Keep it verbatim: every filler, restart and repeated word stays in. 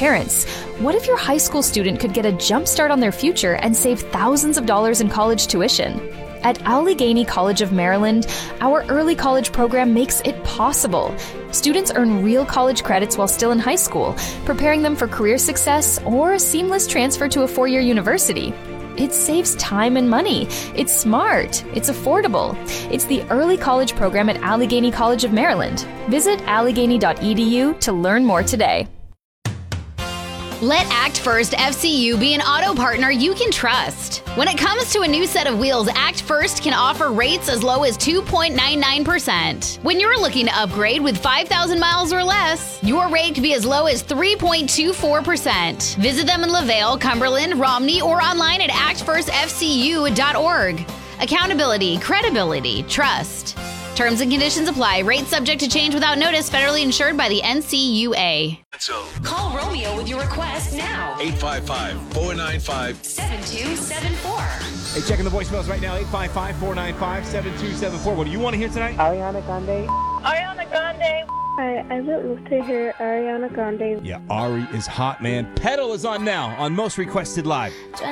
parents. What if your high school student could get a jump start on their future and save thousands of dollars in college tuition? At Allegheny College of Maryland, our early college program makes it possible. Students earn real college credits while still in high school, preparing them for career success or a seamless transfer to a four-year university. It saves time and money. It's smart. It's affordable. It's the early college program at Allegheny College of Maryland. Visit allegheny dot e d u to learn more today. Let Act First F C U be an auto partner you can trust. When it comes to a new set of wheels, Act First can offer rates as low as two point nine nine percent. When you're looking to upgrade with five thousand miles or less, your rate could be as low as three point two four percent. Visit them in LaVale, Cumberland, Romney, or online at act first f c u dot org. Accountability, credibility, trust. Terms and conditions apply. Rates subject to change without notice. Federally insured by the N C U A. So call Romeo with your request now. eight five five, four nine five, seven two seven four. Hey, checking the voicemails right now. eight five five, four nine five, seven two seven four. What do you want to hear tonight? Ariana Grande. Ariana Grande. Hi, I would love to hear Ariana Grande. Yeah, Ari is hot, man. Pedal is on now on Most Requested Live.